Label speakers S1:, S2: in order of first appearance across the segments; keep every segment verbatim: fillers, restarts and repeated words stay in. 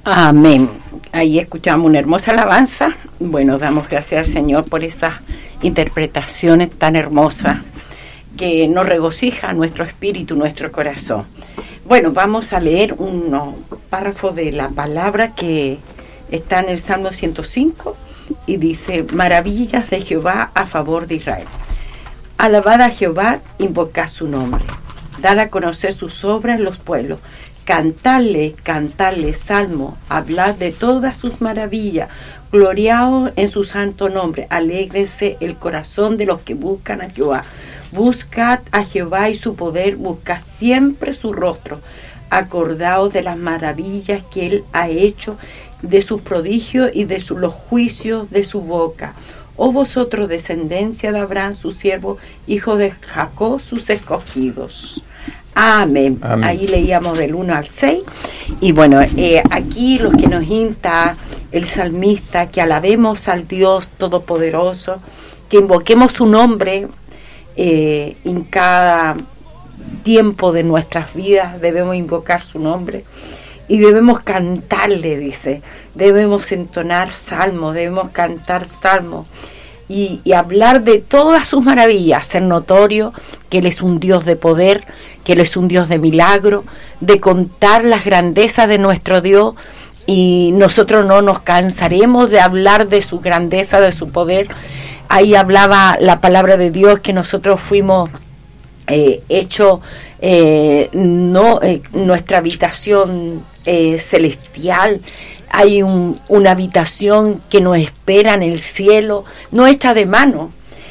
S1: Amén. Ahí escuchamos una hermosa alabanza. Bueno, damos gracias al Señor por esas interpretaciones tan hermosas que nos regocija nuestro espíritu, nuestro corazón. Bueno, vamos a leer unos párrafos de la palabra que está en el Salmo ciento cinco y dice: maravillas de Jehová a favor de Israel. Alabad a Jehová, invocad su nombre. Dad a conocer sus obras los pueblos. Cantadle, cantadle salmo, hablad de todas sus maravillas, gloriaos en su santo nombre, alégrese el corazón de los que buscan a Jehová. Buscad a Jehová y su poder, buscad siempre su rostro. Acordaos de las maravillas que él ha hecho, de sus prodigios y de su, los juicios de su boca. Oh vosotros, descendencia de Abraham, su siervo, hijo de Jacob, sus escogidos. Amén. Amén. Ahí leíamos del uno al seis. Y bueno, eh, aquí lo que nos insta el salmista, que alabemos al Dios Todopoderoso, que invoquemos su nombre eh, en cada tiempo de nuestras vidas. Debemos invocar su nombre y debemos cantarle, dice. Debemos entonar salmos, debemos cantar salmos. Y, y hablar de todas sus maravillas, ser notorio que Él es un Dios de poder, que Él es un Dios de milagro, de contar las grandezas de nuestro Dios, y nosotros no nos cansaremos de hablar de su grandeza, de su poder. Ahí hablaba la palabra de Dios que nosotros fuimos eh, hechos, eh, no, eh, nuestra habitación eh, celestial. Hay un, una habitación que nos espera en el cielo, no hecha de mano,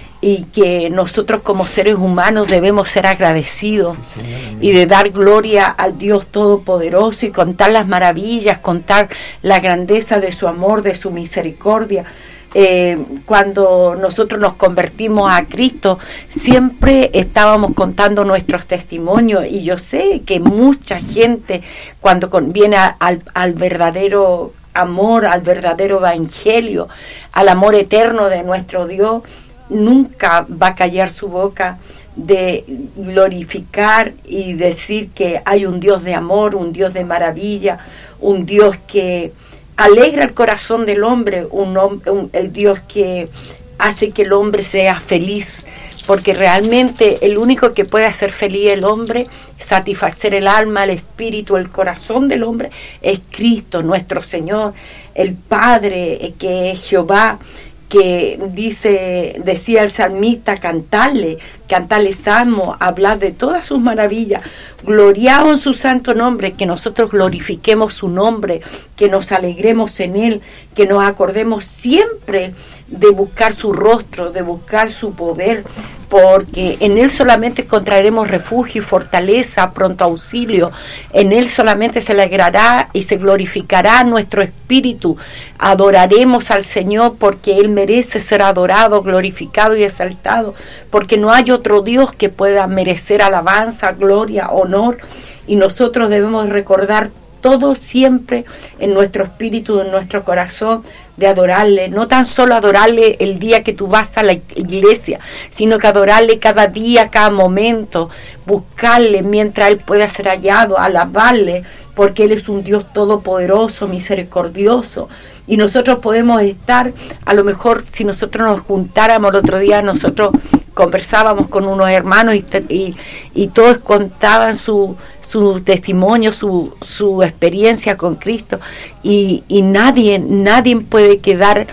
S1: y que nosotros como seres humanos debemos ser agradecidos y de dar gloria al Dios Todopoderoso y contar las maravillas, contar la grandeza de su amor, de su misericordia. Eh, cuando nosotros nos convertimos a Cristo, siempre estábamos contando nuestros testimonios, y yo sé que mucha gente, cuando viene al, al verdadero amor, al verdadero evangelio, al amor eterno de nuestro Dios, nunca va a callar su boca de glorificar y decir que hay un Dios de amor, un Dios de maravilla, un Dios que alegra el corazón del hombre, un, un, el Dios que hace que el hombre sea feliz, porque realmente el único que puede hacer feliz el hombre, satisfacer el alma, el espíritu, el corazón del hombre, es Cristo, nuestro Señor, el Padre, que es Jehová, que dice, decía el salmista, cantarle, cantarle salmo, hablar de todas sus maravillas, gloriaos en su santo nombre, que nosotros glorifiquemos su nombre, que nos alegremos en él, que nos acordemos siempre de buscar su rostro, de buscar su poder, porque en él solamente encontraremos refugio y fortaleza, pronto auxilio. En él solamente se alegrará y se glorificará nuestro espíritu. Adoraremos al Señor porque él merece ser adorado, glorificado y exaltado, porque no hay otro Dios que pueda merecer alabanza, gloria, honor, y nosotros debemos recordar todo siempre en nuestro espíritu, en nuestro corazón, de adorarle, no tan solo adorarle el día que tú vas a la iglesia, sino que adorarle cada día, cada momento, buscarle mientras él pueda ser hallado, alabarle, porque él es un Dios todopoderoso, misericordioso. Y nosotros podemos estar, a lo mejor si nosotros nos juntáramos el otro día, nosotros conversábamos con unos hermanos y, y, y todos contaban su, su testimonio, su, su experiencia con Cristo, y, y nadie, nadie puede quedar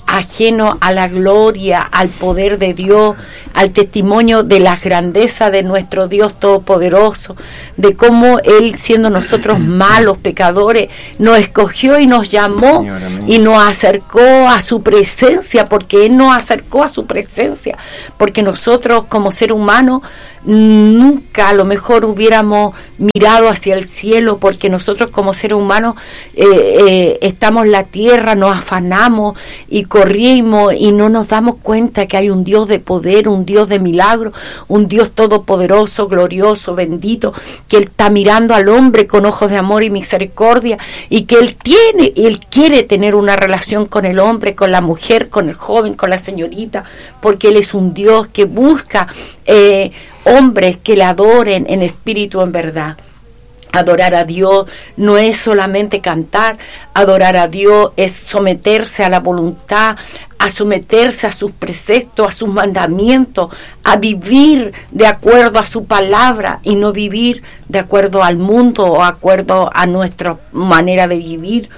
S1: ajeno a la gloria, al poder de Dios, al testimonio de la grandeza de nuestro Dios Todopoderoso, de cómo Él, siendo nosotros malos, pecadores, nos escogió y nos llamó, Señor, y nos acercó a su presencia, porque Él nos acercó a su presencia, porque nosotros como ser humano nunca a lo mejor hubiéramos mirado hacia el cielo, porque nosotros como seres humanos eh, eh, estamos en la tierra, nos afanamos y corrimos y no nos damos cuenta que hay un Dios de poder, un Dios de milagro, un Dios todopoderoso, glorioso, bendito, que Él está mirando al hombre con ojos de amor y misericordia, y que Él tiene, Él quiere tener una relación con el hombre, con la mujer, con el joven, con la señorita, porque Él es un Dios que busca eh, hombres que le adoren en espíritu, en verdad. Adorar a Dios no es solamente cantar, adorar a Dios es someterse a la voluntad, a someterse a sus preceptos, a sus mandamientos, a vivir de acuerdo a su palabra y no vivir de acuerdo al mundo o de acuerdo a nuestra manera de vivir,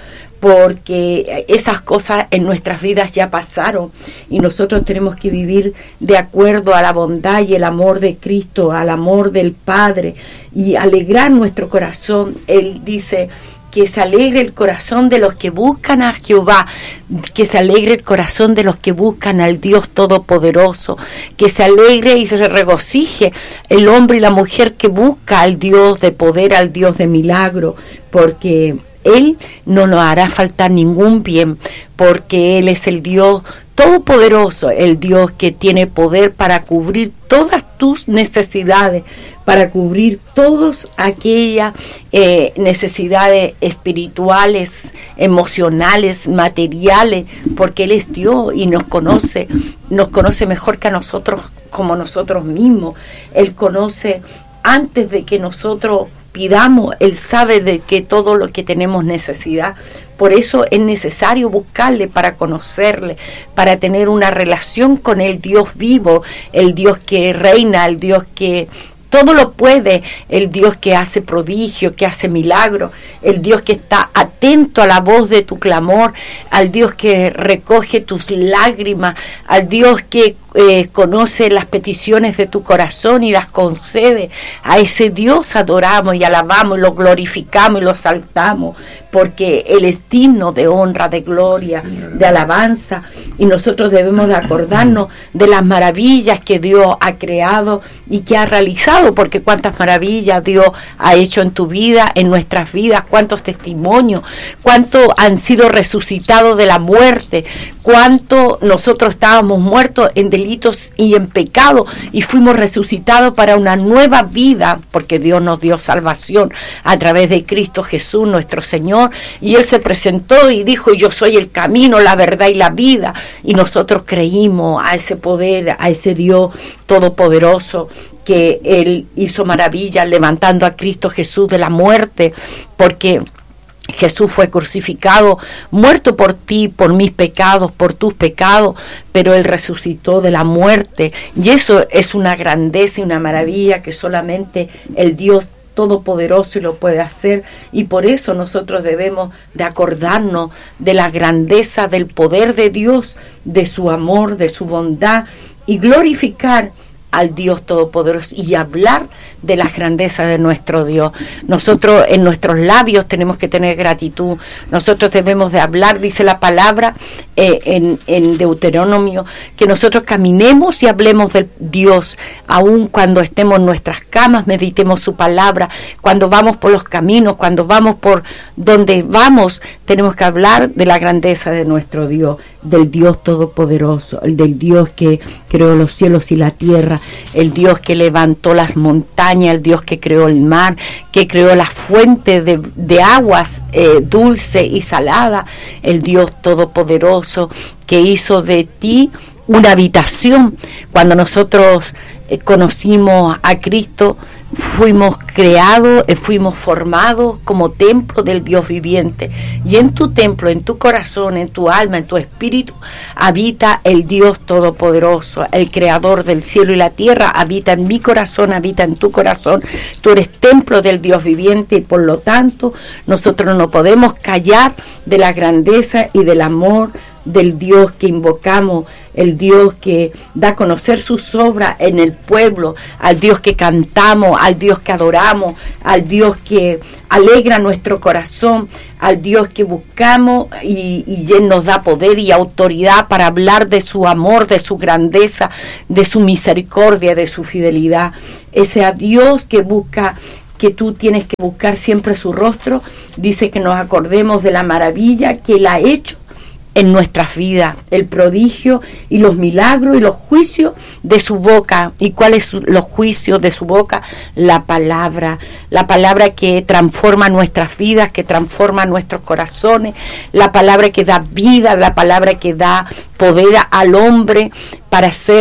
S1: porque esas cosas en nuestras vidas ya pasaron y nosotros tenemos que vivir de acuerdo a la bondad y el amor de Cristo, al amor del Padre, y alegrar nuestro corazón. Él dice que se alegre el corazón de los que buscan a Jehová, que se alegre el corazón de los que buscan al Dios Todopoderoso, que se alegre y se regocije el hombre y la mujer que busca al Dios de poder, al Dios de milagro, porque Él no nos hará faltar ningún bien, porque Él es el Dios Todopoderoso, el Dios que tiene poder para cubrir todas tus necesidades, para cubrir todas aquellas eh, necesidades espirituales, emocionales, materiales, porque Él es Dios y nos conoce, nos conoce mejor que a nosotros, como nosotros mismos. Él conoce antes de que nosotros pidamos, Él sabe de que todo lo que tenemos necesidad. Por eso es necesario buscarle para conocerle, para tener una relación con el Dios vivo, el Dios que reina, el Dios que todo lo puede, el Dios que hace prodigio, que hace milagro, el Dios que está atento a la voz de tu clamor, al Dios que recoge tus lágrimas, al Dios que eh, conoce las peticiones de tu corazón y las concede. A ese Dios adoramos y alabamos y lo glorificamos y lo exaltamos, porque Él es digno de honra, de gloria, de alabanza, y nosotros debemos de acordarnos de las maravillas que Dios ha creado y que ha realizado, porque cuántas maravillas Dios ha hecho en tu vida, en nuestras vidas, cuántos testimonios, cuántos han sido resucitados de la muerte, cuánto nosotros estábamos muertos en delitos y en pecado y fuimos resucitados para una nueva vida, porque Dios nos dio salvación a través de Cristo Jesús nuestro Señor, y Él se presentó y dijo: yo soy el camino, la verdad y la vida, y nosotros creímos a ese poder, a ese Dios todopoderoso, que Él hizo maravillas levantando a Cristo Jesús de la muerte, porque Jesús fue crucificado, muerto por ti, por mis pecados, por tus pecados, pero Él resucitó de la muerte, y eso es una grandeza y una maravilla que solamente el Dios Todopoderoso lo puede hacer, y por eso nosotros debemos de acordarnos de la grandeza del poder de Dios, de su amor, de su bondad, y glorificar al Dios Todopoderoso y hablar de las grandezas de nuestro Dios. Nosotros en nuestros labios tenemos que tener gratitud, nosotros debemos de hablar, dice la palabra eh, en, en Deuteronomio, que nosotros caminemos y hablemos de Dios, aun cuando estemos en nuestras camas, meditemos su palabra, cuando vamos por los caminos, cuando vamos por donde vamos, tenemos que hablar de la grandeza de nuestro Dios, del Dios Todopoderoso, el del Dios que creó los cielos y la tierra, el Dios que levantó las montañas, el Dios que creó el mar, que creó la fuente de, de aguas eh, dulce y salada, el Dios Todopoderoso que hizo de ti una habitación. Cuando nosotros eh, conocimos a Cristo, fuimos creados, eh, fuimos formados como templo del Dios viviente, y en tu templo, en tu corazón, en tu alma, en tu espíritu, habita el Dios Todopoderoso, el creador del cielo y la tierra. Habita en mi corazón, habita en tu corazón. Tú eres templo del Dios viviente, y por lo tanto nosotros no podemos callar de la grandeza y del amor del Dios que invocamos, el Dios que da a conocer sus obras en el pueblo, al Dios que cantamos, al Dios que adoramos, al Dios que alegra nuestro corazón, al Dios que buscamos, y, y Él nos da poder y autoridad para hablar de su amor, de su grandeza, de su misericordia, de su fidelidad. Ese a Dios que busca, que tú tienes que buscar siempre su rostro. Dice que nos acordemos de la maravilla que Él ha hecho en nuestras vidas, el prodigio y los milagros y los juicios de su boca. ¿Y cuáles son los juicios de su boca? La palabra, la palabra que transforma nuestras vidas, que transforma nuestros corazones, la palabra que da vida, la palabra que da poder al hombre para ser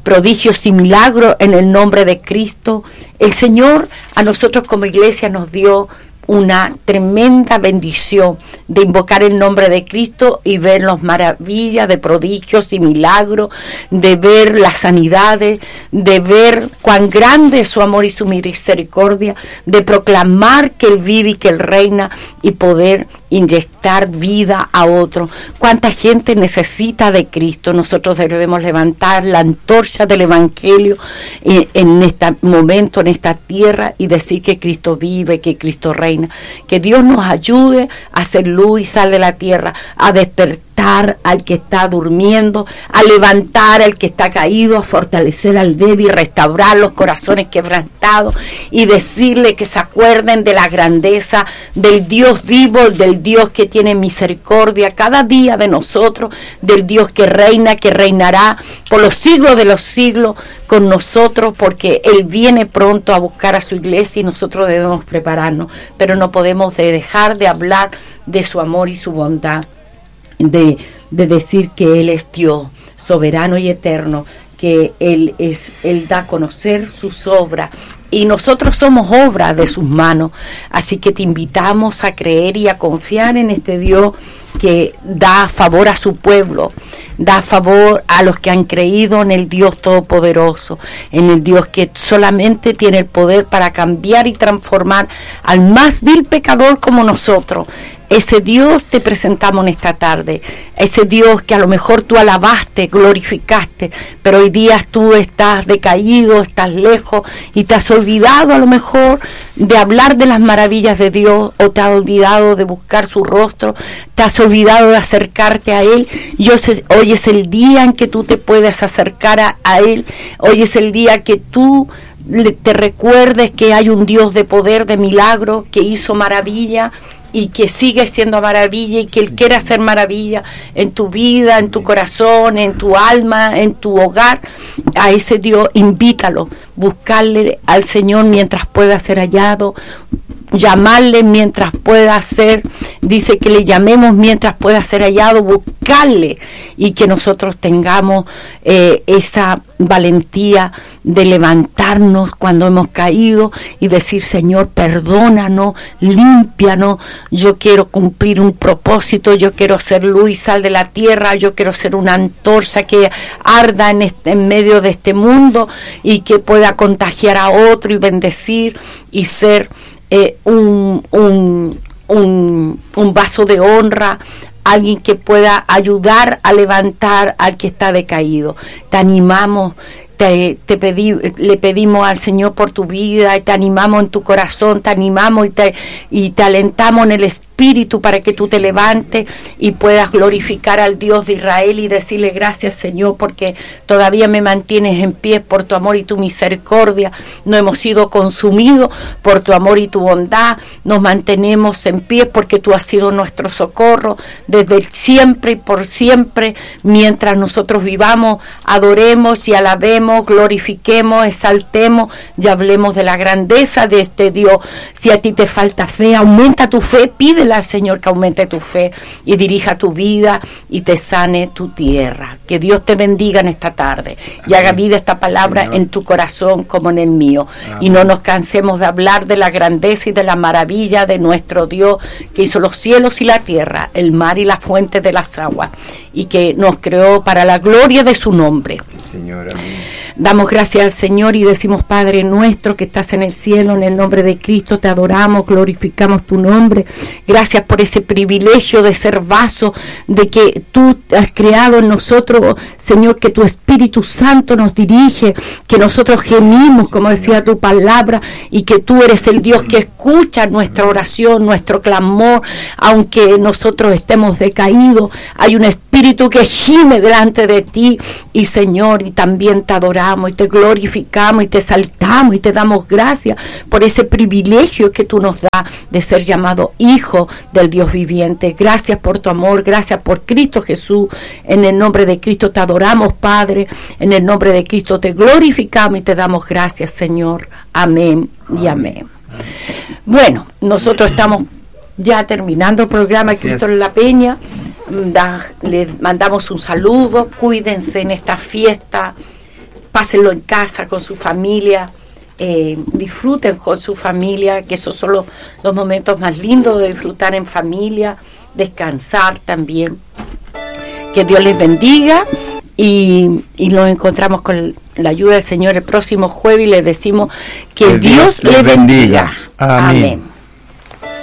S1: prodigios y milagros en el nombre de Cristo. El Señor a nosotros como iglesia nos dio una tremenda bendición de invocar el nombre de Cristo y ver las maravillas de prodigios y milagros, de ver las sanidades, de ver cuán grande es su amor y su misericordia, de proclamar que Él vive y que Él reina y poder inyectar vida a otro. Cuánta gente necesita de Cristo. Nosotros debemos levantar la antorcha del Evangelio en, en este momento, en esta tierra, y decir que Cristo vive, que Cristo reina. Que Dios nos ayude a hacer luz y sal de la tierra, a despertar al que está durmiendo, a levantar al que está caído, a fortalecer al débil, restaurar los corazones quebrantados y decirle que se acuerden de la grandeza del Dios vivo, del Dios que tiene misericordia cada día de nosotros, del Dios que reina, que reinará por los siglos de los siglos con nosotros, porque Él viene pronto a buscar a su iglesia y nosotros debemos prepararnos, pero no podemos de dejar de hablar de su amor y su bondad, de, de decir que Él es Dios soberano y eterno, que Él es, Él da a conocer sus obras y nosotros somos obra de sus manos. Así que te invitamos a creer y a confiar en este Dios que da favor a su pueblo, da favor a los que han creído en el Dios Todopoderoso, en el Dios que solamente tiene el poder para cambiar y transformar al más vil pecador como nosotros. Ese Dios te presentamos en esta tarde, ese Dios que a lo mejor tú alabaste, glorificaste, pero hoy día tú estás decaído, estás lejos y te has olvidado a lo mejor de hablar de las maravillas de Dios, o te has olvidado de buscar su rostro, te has olvidado de acercarte a Él. Y hoy es el día en que tú te puedes acercar a, a Él, hoy es el día que tú te recuerdes que hay un Dios de poder, de milagro, que hizo maravilla y que sigue siendo maravilla, y que Él quiere hacer maravilla en tu vida, en tu corazón, en tu alma, en tu hogar. A ese Dios invítalo, buscarle al Señor mientras pueda ser hallado, llamarle mientras pueda ser, dice que le llamemos mientras pueda ser hallado, buscarle, y que nosotros tengamos eh, esa valentía de levantarnos cuando hemos caído y decir: Señor, perdónanos, límpianos, yo quiero cumplir un propósito, yo quiero ser luz y sal de la tierra, yo quiero ser una antorcha que arda en, este, en medio de este mundo y que pueda contagiar a otro y bendecir y ser eh, un, un, un, un vaso de honra, alguien que pueda ayudar a levantar al que está decaído. Te animamos, te, te pedí, le pedimos al Señor por tu vida, y te animamos en tu corazón, te animamos y te, y te alentamos en el Espíritu para que tú te levantes y puedas glorificar al Dios de Israel y decirle: gracias, Señor, porque todavía me mantienes en pie por tu amor y tu misericordia. No hemos sido consumidos por tu amor y tu bondad, nos mantenemos en pie porque tú has sido nuestro socorro desde siempre y por siempre. Mientras nosotros vivamos, adoremos y alabemos, glorifiquemos, exaltemos y hablemos de la grandeza de este Dios. Si a ti te falta fe, aumenta tu fe, pide al Señor que aumente tu fe y dirija tu vida y te sane tu tierra. Que Dios te bendiga en esta tarde. Amén. Y haga vida esta palabra, Señor, en tu corazón como en el mío. Amén. Y no nos cansemos de hablar de la grandeza y de la maravilla de nuestro Dios, que hizo los cielos y la tierra, el mar y la fuente de las aguas, y que nos creó para la gloria de su nombre.
S2: Sí, Señor. Amén.
S1: Damos gracias al Señor y decimos: Padre nuestro que estás en el cielo, en el nombre de Cristo te adoramos, glorificamos tu nombre. Gracias por ese privilegio de ser vaso, de que tú has creado en nosotros, Señor, que tu Espíritu Santo nos dirige, que nosotros gemimos, como decía tu palabra, y que tú eres el Dios que escucha nuestra oración, nuestro clamor, aunque nosotros estemos decaídos. Hay un Espíritu que gime delante de ti, y Señor, y también te adoramos y te glorificamos y te exaltamos y te damos gracias por ese privilegio que tú nos das de ser llamado hijo del Dios viviente. Gracias por tu amor, gracias por Cristo Jesús. En el nombre de Cristo te adoramos, Padre. En el nombre de Cristo te glorificamos y te damos gracias, Señor. Amén y amén. Bueno, nosotros estamos ya terminando el programa. Así Cristo en la Peña. Da, les mandamos un saludo. Cuídense en esta fiesta pásenlo en casa con su familia, eh, disfruten con su familia, que esos son los, los momentos más lindos de disfrutar en familia, descansar también. Que Dios les bendiga y, y nos encontramos con la ayuda del Señor el próximo jueves y les decimos que, que Dios, Dios les bendiga. bendiga.
S2: Amén. Amén.